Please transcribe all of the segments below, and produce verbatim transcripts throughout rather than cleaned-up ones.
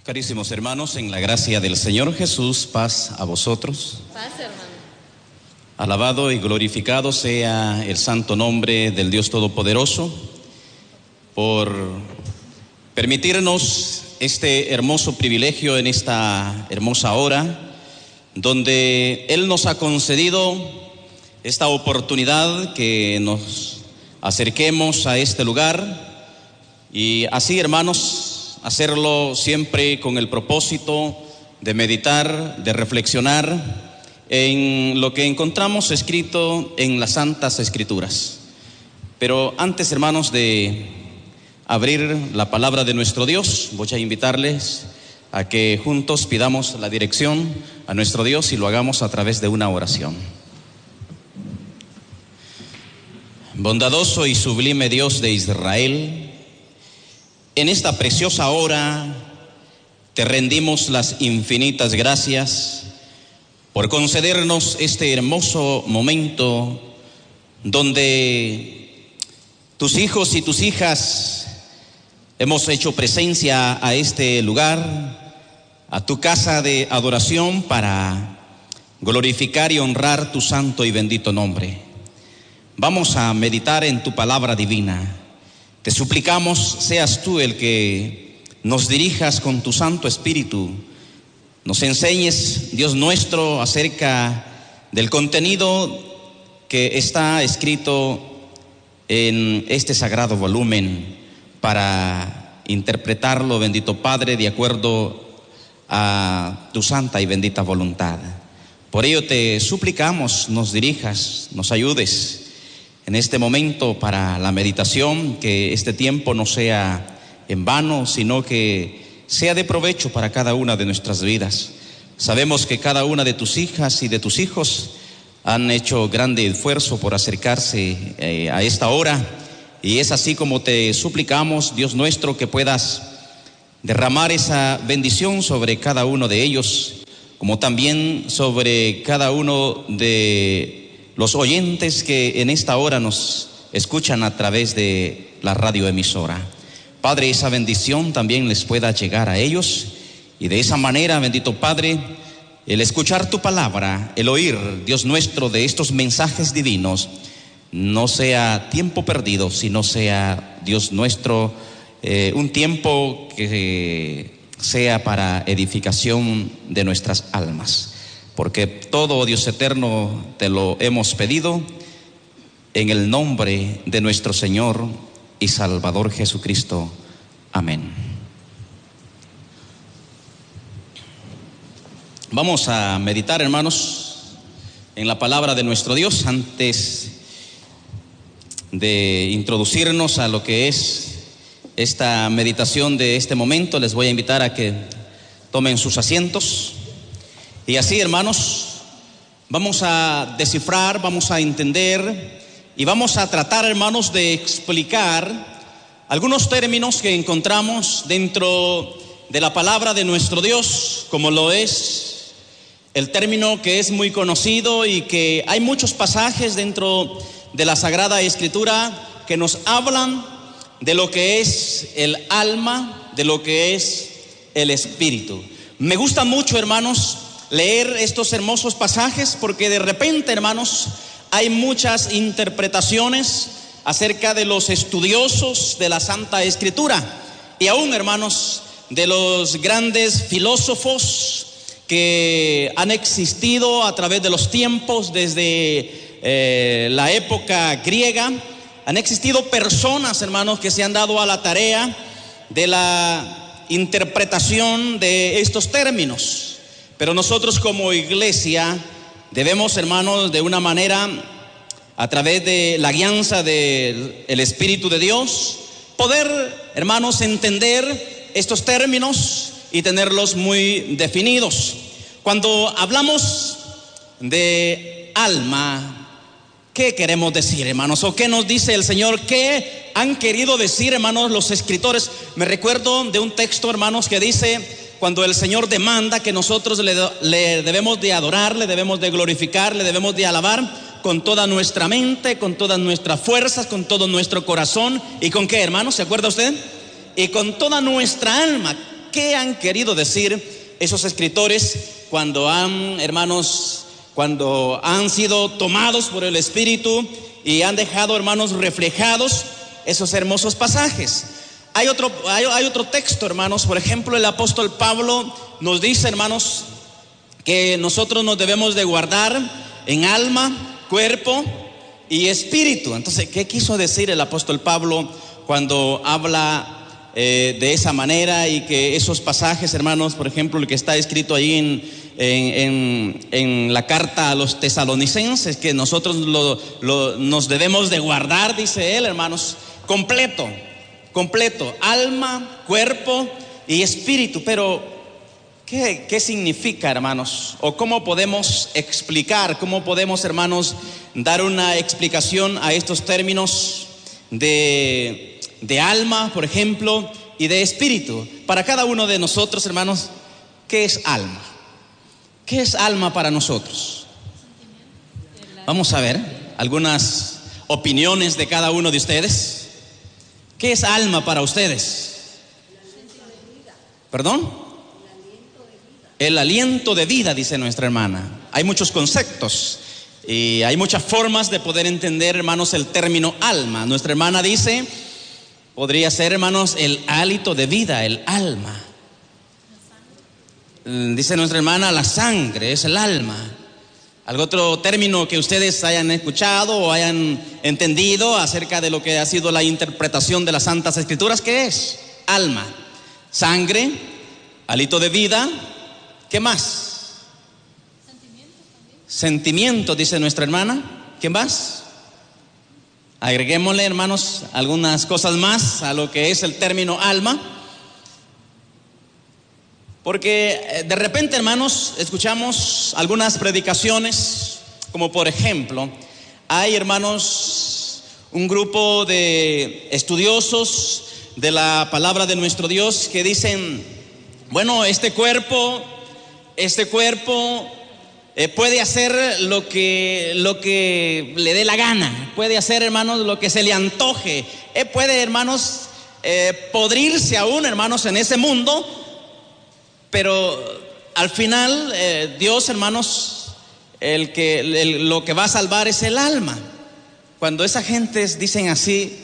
Carísimos hermanos, en la gracia del Señor Jesús, paz a vosotros. Paz, hermano. Alabado y glorificado sea el santo nombre del Dios Todopoderoso por permitirnos este hermoso privilegio en esta hermosa hora, donde Él nos ha concedido esta oportunidad que nos acerquemos a este lugar y así, hermanos, hacerlo siempre con el propósito de meditar, de reflexionar en lo que encontramos escrito en las Santas Escrituras. Pero antes, hermanos, de abrir la palabra de nuestro Dios, voy a invitarles a que juntos pidamos la dirección a nuestro Dios y lo hagamos a través de una oración. Bondadoso y sublime Dios de Israel, en esta preciosa hora te rendimos las infinitas gracias por concedernos este hermoso momento donde tus hijos y tus hijas hemos hecho presencia a este lugar, a tu casa de adoración, para glorificar y honrar tu santo y bendito nombre. Vamos a meditar en tu palabra divina. Te suplicamos seas tú el que nos dirijas con tu Santo Espíritu, nos enseñes, Dios nuestro, acerca del contenido que está escrito en este sagrado volumen para interpretarlo, bendito Padre, de acuerdo a tu santa y bendita voluntad. Por ello te suplicamos, nos dirijas, nos ayudes en este momento para la meditación, que este tiempo no sea en vano, sino que sea de provecho para cada una de nuestras vidas. Sabemos que cada una de tus hijas y de tus hijos han hecho grande esfuerzo por acercarse eh, a esta hora, y es así como te suplicamos, Dios nuestro, que puedas derramar esa bendición sobre cada uno de ellos, como también sobre cada uno de los oyentes que en esta hora nos escuchan a través de la radioemisora. Padre, esa bendición también les pueda llegar a ellos, y de esa manera, bendito Padre, el escuchar tu palabra, el oír, Dios nuestro, de estos mensajes divinos, no sea tiempo perdido, sino sea, Dios nuestro, eh, un tiempo que sea para edificación de nuestras almas. Porque todo, Dios eterno, te lo hemos pedido en el nombre de nuestro Señor y Salvador Jesucristo. Amén. Vamos a meditar, hermanos, en la palabra de nuestro Dios. Antes de introducirnos a lo que es esta meditación de este momento, les voy a invitar a que tomen sus asientos. Y así, hermanos, vamos a descifrar, vamos a entender y vamos a tratar, hermanos, de explicar algunos términos que encontramos dentro de la palabra de nuestro Dios, como lo es el término que es muy conocido y que hay muchos pasajes dentro de la Sagrada Escritura que nos hablan de lo que es el alma, de lo que es el espíritu. Me gusta mucho, hermanos, leer estos hermosos pasajes, porque de repente, hermanos, hay muchas interpretaciones acerca de los estudiosos de la Santa Escritura, y aún, hermanos, de los grandes filósofos que han existido a través de los tiempos, desde eh, la época griega. Han existido personas, hermanos, que se han dado a la tarea de la interpretación de estos términos. Pero nosotros como iglesia debemos, hermanos, de una manera, a través de la guianza del Espíritu de Dios, poder, hermanos, entender estos términos y tenerlos muy definidos. Cuando hablamos de alma, ¿qué queremos decir, hermanos? ¿O qué nos dice el Señor? ¿Qué han querido decir, hermanos, los escritores? Me recuerdo de un texto, hermanos, que dice: cuando el Señor demanda que nosotros le, le debemos de adorar, le debemos de glorificar, le debemos de alabar con toda nuestra mente, con todas nuestras fuerzas, con todo nuestro corazón. ¿Y con qué, hermanos? ¿Se acuerda usted? Y con toda nuestra alma. ¿Qué han querido decir esos escritores cuando han, hermanos, cuando han sido tomados por el Espíritu y han dejado, hermanos, reflejados esos hermosos pasajes? Hay otro, hay, hay otro texto, hermanos. Por ejemplo, el apóstol Pablo nos dice, hermanos, que nosotros nos debemos de guardar en alma, cuerpo y espíritu. Entonces, ¿qué quiso decir el apóstol Pablo cuando habla eh, de esa manera? Y que esos pasajes, hermanos, por ejemplo, el que está escrito ahí en, en, en, en la carta a los tesalonicenses, que nosotros lo, lo, nos debemos de guardar, dice él, hermanos, completo, completo, alma, cuerpo y espíritu. Pero ¿Qué, ¿Qué significa, hermanos? ¿O cómo podemos explicar, cómo podemos, hermanos, dar una explicación a estos términos de, de alma, por ejemplo, y de espíritu? Para cada uno de nosotros, hermanos, ¿qué es alma? ¿Qué es alma para nosotros? Vamos a ver algunas opiniones de cada uno de ustedes. ¿Qué es alma para ustedes? ¿Perdón? El aliento de vida, dice nuestra hermana. Hay muchos conceptos y hay muchas formas de poder entender, hermanos, el término alma. Nuestra hermana dice, podría ser, hermanos, el hálito de vida, el alma. Dice nuestra hermana, la sangre es el alma. ¿Algún otro término que ustedes hayan escuchado o hayan entendido acerca de lo que ha sido la interpretación de las Santas Escrituras? ¿Qué es? Alma, sangre, hálito de vida. ¿Qué más? Sentimientos también. Sentimientos, dice nuestra hermana. ¿Qué más? Agreguémosle, hermanos, algunas cosas más a lo que es el término alma. Porque de repente, hermanos, escuchamos algunas predicaciones, como por ejemplo, hay, hermanos, un grupo de estudiosos de la palabra de nuestro Dios que dicen, bueno, este cuerpo... Este cuerpo eh, puede hacer lo que, lo que le dé la gana, puede hacer, hermanos, lo que se le antoje, eh, puede, hermanos, eh, podrirse aún, hermanos, en ese mundo, pero al final eh, Dios, hermanos, el que, el, lo que va a salvar es el alma. Cuando esas gentes dicen así,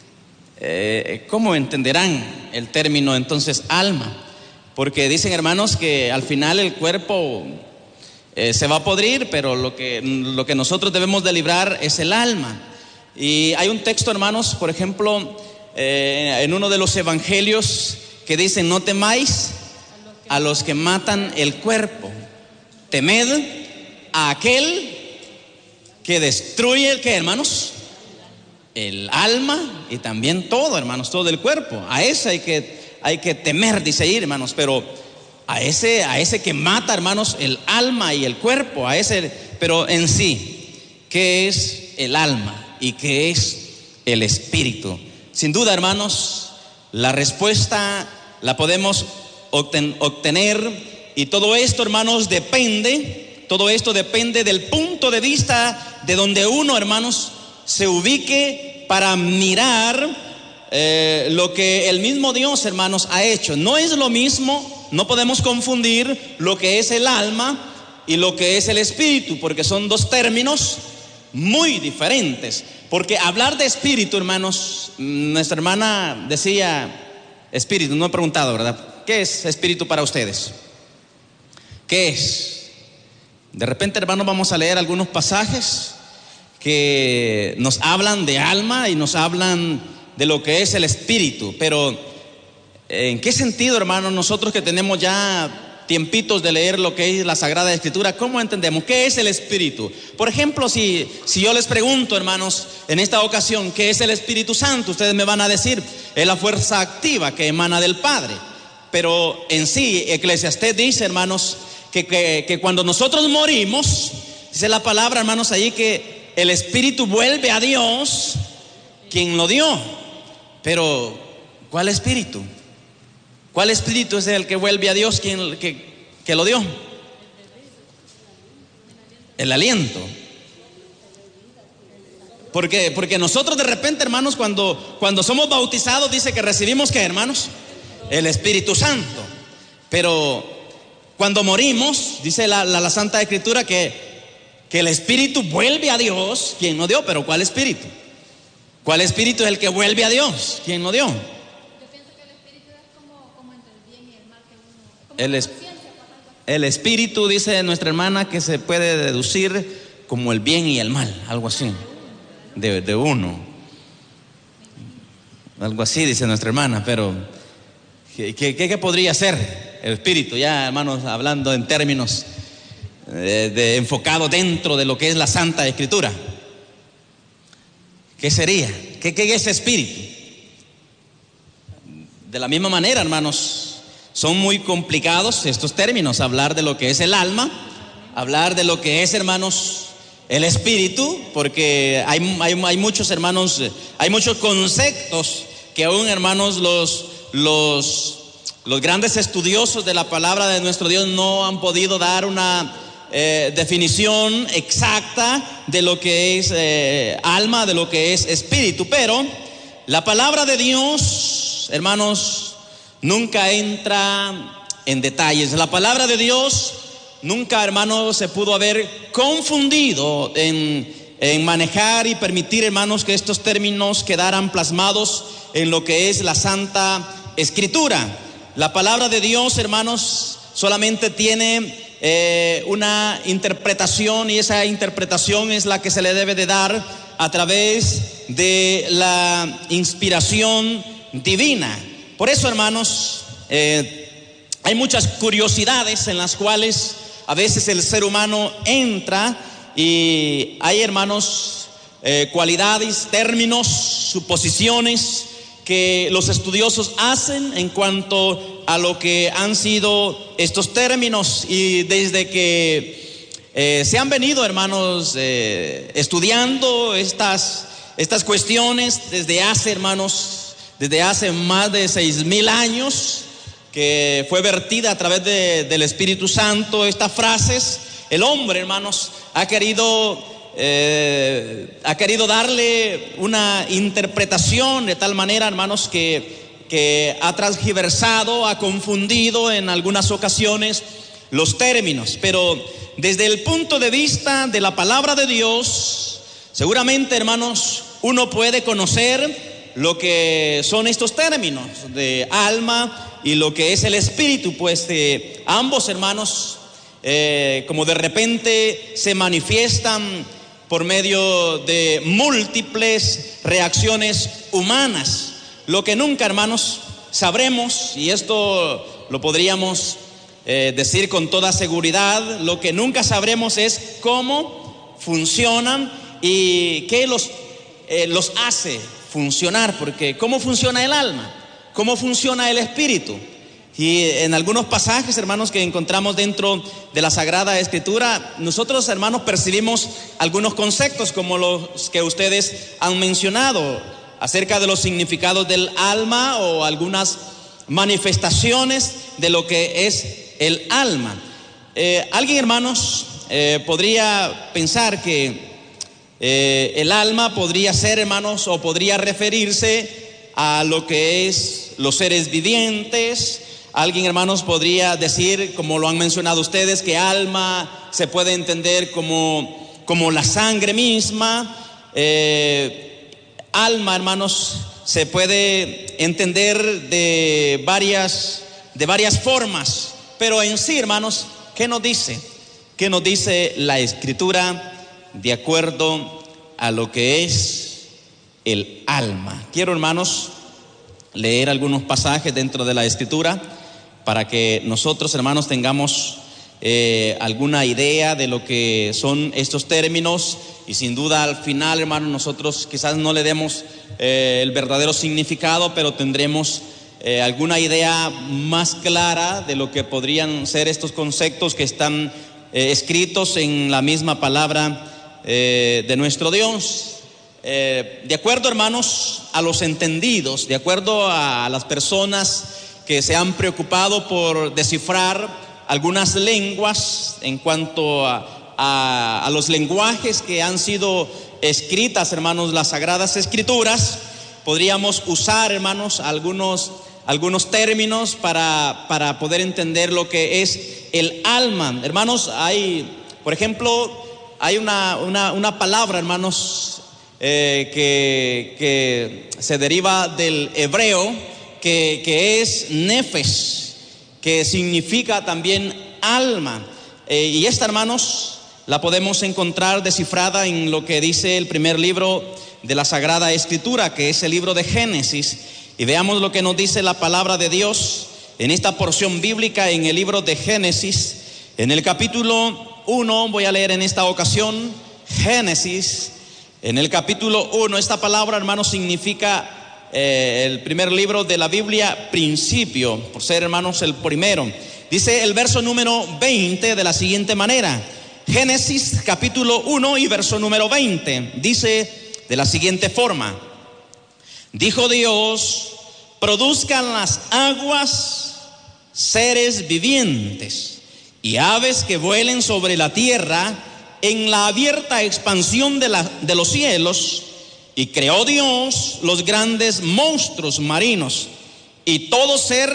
eh, ¿cómo entenderán el término entonces alma? Porque dicen, hermanos, que al final el cuerpo eh, se va a podrir, pero lo que, lo que nosotros debemos de librar es el alma. Y hay un texto, hermanos, por ejemplo, eh, en uno de los evangelios que dice, no temáis a los que matan el cuerpo, temed a aquel que destruye el que, hermanos, el alma y también todo, hermanos, todo el cuerpo. A ese hay que Hay que temer, dice ahí, hermanos, pero a ese, a ese que mata, hermanos, el alma y el cuerpo, a ese, pero en sí, ¿qué es el alma y qué es el espíritu? Sin duda, hermanos, la respuesta la podemos obtener, y todo esto, hermanos, depende, todo esto depende del punto de vista de donde uno, hermanos, se ubique para mirar Eh, lo que el mismo Dios, hermanos, ha hecho. No es lo mismo, no podemos confundir lo que es el alma y lo que es el espíritu, porque son dos términos muy diferentes. Porque hablar de espíritu, hermanos, nuestra hermana decía espíritu, no he preguntado, ¿verdad? ¿Qué es espíritu para ustedes? ¿Qué es? De repente, hermanos, vamos a leer algunos pasajes que nos hablan de alma y nos hablan de lo que es el espíritu, pero ¿en qué sentido, hermanos, nosotros que tenemos ya tiempitos de leer lo que es la Sagrada Escritura, cómo entendemos qué es el espíritu? Por ejemplo, si, si yo les pregunto, hermanos, en esta ocasión, ¿qué es el Espíritu Santo? Ustedes me van a decir, es la fuerza activa que emana del Padre. Pero en sí, Eclesiastés dice, hermanos, que, que, que cuando nosotros morimos, dice la palabra, hermanos, allí que el espíritu vuelve a Dios, quien lo dio. Pero, ¿cuál espíritu? ¿Cuál espíritu es el que vuelve a Dios, quien que, que lo dio? El aliento. Porque, porque nosotros de repente, hermanos, cuando, cuando somos bautizados, dice que recibimos, ¿qué, hermanos? El Espíritu Santo. Pero cuando morimos, dice la, la, la Santa Escritura que, que el espíritu vuelve a Dios, quien no dio. Pero ¿cuál espíritu? ¿Cuál espíritu es el que vuelve a Dios? ¿Quién no dio? Yo pienso que el espíritu es como, como entre el bien y el mal que uno, como El, es, el espíritu, dice nuestra hermana, que se puede deducir como el bien y el mal, algo así, de, de uno, algo así dice nuestra hermana. Pero ¿qué, qué, qué podría ser el espíritu? Ya, hermanos, hablando en términos de, de enfocado dentro de lo que es la Santa Escritura, ¿qué sería? ¿Qué, qué es espíritu? De la misma manera, hermanos, son muy complicados estos términos, hablar de lo que es el alma, hablar de lo que es, hermanos, el espíritu, porque hay, hay, hay muchos, hermanos, hay muchos conceptos que aún, hermanos, los, los, los grandes estudiosos de la palabra de nuestro Dios no han podido dar una eh, definición exacta de lo que es eh, alma, de lo que es espíritu. Pero la palabra de Dios, hermanos, nunca entra en detalles. La palabra de Dios nunca, hermanos, se pudo haber confundido en, en manejar y permitir, hermanos, que estos términos quedaran plasmados en lo que es la Santa Escritura. La palabra de Dios, hermanos, solamente tiene eh, una interpretación, y esa interpretación es la que se le debe de dar a través de la inspiración divina. Por eso, hermanos, eh, hay muchas curiosidades en las cuales a veces el ser humano entra, y hay, hermanos, eh, cualidades, términos, suposiciones que los estudiosos hacen en cuanto a lo que han sido estos términos. Y desde que eh, se han venido, hermanos, eh, estudiando estas, estas cuestiones desde hace, hermanos, desde hace más de seis mil años, que fue vertida a través de, del Espíritu Santo estas frases, el hombre, hermanos, ha querido eh, ha querido darle una interpretación de tal manera, hermanos, que, que ha transgiversado, ha confundido en algunas ocasiones los términos. Pero desde el punto de vista de la palabra de Dios, seguramente, hermanos, uno puede conocer lo que son estos términos de alma y lo que es el espíritu, pues eh, ambos, hermanos, eh, como de repente se manifiestan por medio de múltiples reacciones humanas. Lo que nunca, hermanos, sabremos, y esto lo podríamos eh, decir con toda seguridad, lo que nunca sabremos es cómo funcionan y qué los, eh, los hace funcionar, porque cómo funciona el alma, cómo funciona el espíritu. Y en algunos pasajes, hermanos, que encontramos dentro de la Sagrada Escritura, nosotros, hermanos, percibimos algunos conceptos como los que ustedes han mencionado acerca de los significados del alma, o algunas manifestaciones de lo que es el alma. Eh, alguien, hermanos, eh, podría pensar que eh, el alma podría ser, hermanos, o podría referirse a lo que es los seres vivientes. Alguien, hermanos, podría decir, como lo han mencionado ustedes, que alma se puede entender como, como la sangre misma. Eh, alma, hermanos, se puede entender de varias, de varias formas. Pero en sí, hermanos, ¿qué nos dice? ¿Qué nos dice la Escritura de acuerdo a lo que es el alma? Quiero, hermanos, leer algunos pasajes dentro de la Escritura para que nosotros, hermanos, tengamos eh, alguna idea de lo que son estos términos, y sin duda al final, hermanos, nosotros quizás no le demos eh, el verdadero significado, pero tendremos eh, alguna idea más clara de lo que podrían ser estos conceptos que están eh, escritos en la misma palabra eh, de nuestro Dios. Eh, de acuerdo, hermanos, a los entendidos, de acuerdo a las personas que se han preocupado por descifrar algunas lenguas en cuanto a, a, a los lenguajes que han sido escritas, hermanos, las Sagradas Escrituras, podríamos usar, hermanos, algunos, algunos términos para, para poder entender lo que es el alma. Hermanos, hay, por ejemplo, hay una, una, una palabra, hermanos, eh, que, que se deriva del hebreo, que, que es nefesh, que significa también alma. Eh, y esta, hermanos, la podemos encontrar descifrada en lo que dice el primer libro de la Sagrada Escritura, que es el libro de Génesis. Y veamos lo que nos dice la palabra de Dios en esta porción bíblica en el libro de Génesis. En el capítulo uno, voy a leer en esta ocasión Génesis. En el capítulo uno, esta palabra, hermanos, significa eh, el primer libro de la Biblia, principio, por ser, hermanos, el primero. Dice el verso número veinte de la siguiente manera. Génesis capítulo uno y verso número veinte. Dice de la siguiente forma: dijo Dios, produzcan las aguas seres vivientes y aves que vuelen sobre la tierra en la abierta expansión de, la, de los cielos. Y creó Dios los grandes monstruos marinos y todo ser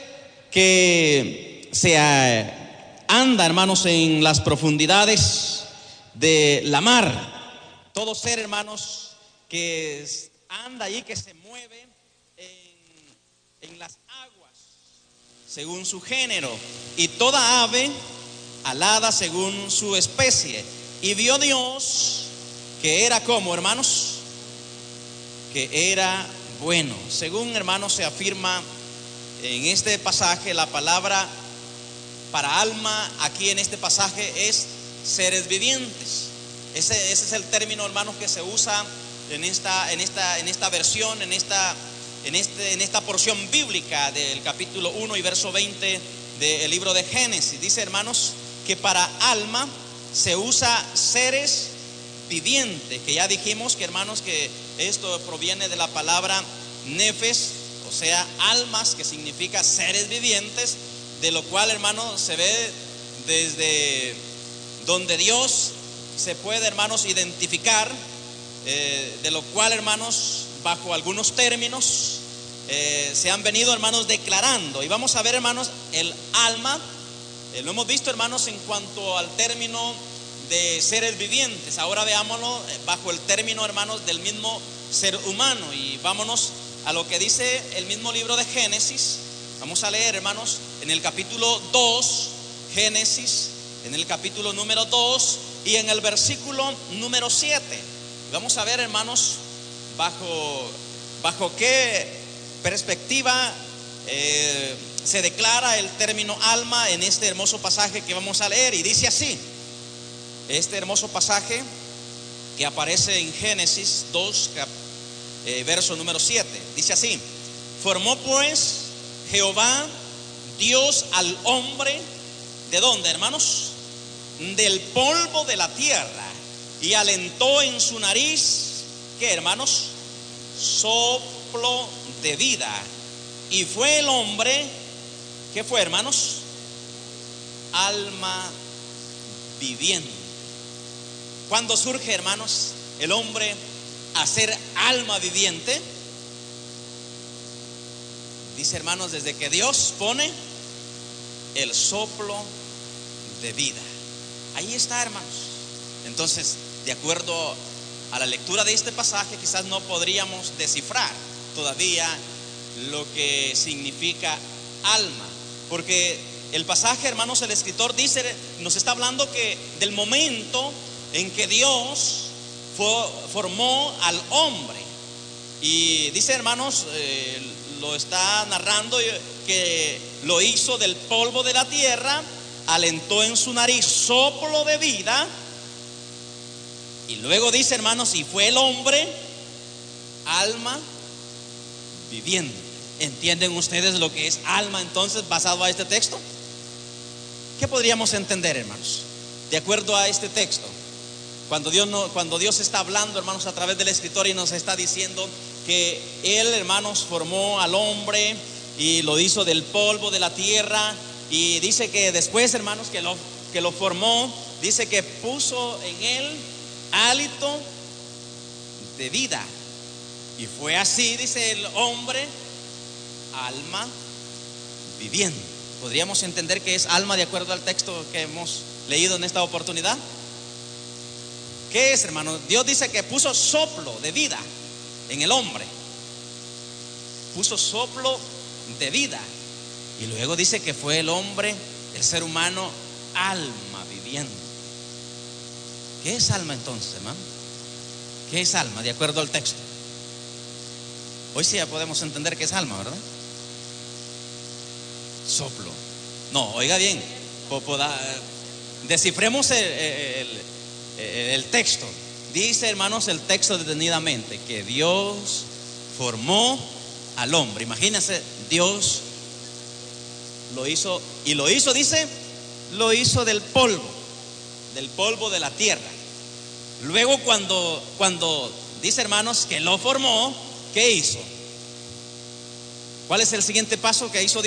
que se anda, hermanos, en las profundidades de la mar. Todo ser, hermanos, que anda ahí, que se mueve en, en las aguas según su género, y toda ave alada según su especie. Y vio Dios que era como, hermanos, que era bueno. Según, hermanos, se afirma en este pasaje, la palabra para alma aquí en este pasaje es seres vivientes. Ese, ese es el término, hermanos, que se usa en esta, en esta, en esta versión, en esta, en este, en esta porción bíblica del capítulo uno y verso veinte del libro de Génesis. Dice, hermanos, que para alma se usa seres vivientes, que ya dijimos que, hermanos, que esto proviene de la palabra nefesh, o sea, almas, que significa seres vivientes, de lo cual, hermanos, se ve desde donde Dios se puede, hermanos, identificar, eh, de lo cual, hermanos, bajo algunos términos eh, se han venido, hermanos, declarando. Y vamos a ver, hermanos, el alma, eh, lo hemos visto, hermanos, en cuanto al término de seres vivientes. Ahora veámoslo bajo el término, hermanos, del mismo ser humano. Y vámonos a lo que dice el mismo libro de Génesis. Vamos a leer, hermanos, en el capítulo dos, Génesis, en el capítulo número dos y en el versículo número siete. Vamos a ver, hermanos, bajo, bajo qué perspectiva eh, se declara el término alma en este hermoso pasaje que vamos a leer. Y dice así, este hermoso pasaje que aparece en Génesis dos, eh, verso número siete. Dice así: formó pues Jehová Dios al hombre, ¿de dónde, hermanos? Del polvo de la tierra, y alentó en su nariz, ¿qué, hermanos? Soplo de vida. Y fue el hombre, ¿qué fue, hermanos? Alma viviente. ¿Cuándo surge, hermanos, el hombre a ser alma viviente? Dice, hermanos, desde que Dios pone el soplo de vida. Ahí está, hermanos. Entonces, de acuerdo a la lectura de este pasaje, quizás no podríamos descifrar todavía lo que significa alma, porque el pasaje, hermanos, el escritor dice, nos está hablando que del momento en que Dios formó al hombre, y dice, hermanos, eh, lo está narrando, que lo hizo del polvo de la tierra, alentó en su nariz soplo de vida, y luego dice, hermanos, y fue el hombre alma viviente. ¿Entienden ustedes lo que es alma entonces basado a este texto? ¿Qué podríamos entender, hermanos, de acuerdo a este texto? Cuando Dios, no, cuando Dios está hablando, hermanos, a través del escritor, y nos está diciendo que Él, hermanos, formó al hombre y lo hizo del polvo de la tierra, y dice que después, hermanos, que lo, que lo formó, dice que puso en él hálito de vida. Y fue así, dice el hombre, alma viviente. ¿Podríamos entender que es alma de acuerdo al texto que hemos leído en esta oportunidad? ¿Qué es, hermano? Dios dice que puso soplo de vida en el hombre. Puso soplo de vida. Y luego dice que fue el hombre, el ser humano, alma viviente. ¿Qué es alma entonces, hermano? ¿Qué es alma de acuerdo al texto? Hoy sí ya podemos entender qué es alma, ¿verdad? Soplo. No, oiga bien, descifremos el, el, el texto. Dice, hermanos, el texto detenidamente que Dios formó al hombre. Imagínense, Dios lo hizo, y lo hizo, dice, lo hizo del polvo, del polvo de la tierra. Luego cuando, cuando dice, hermanos, que lo formó, ¿qué hizo? ¿Cuál es el siguiente paso que hizo Dios?